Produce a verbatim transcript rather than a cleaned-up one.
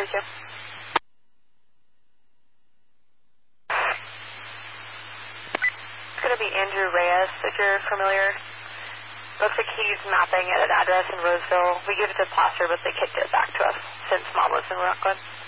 Thank you. It's going to be Andrew Reyes, if you're familiar. Looks like he's mapping at an address in Roseville. We gave it to Placer, but they kicked it back to us since Mom lives in Rockland.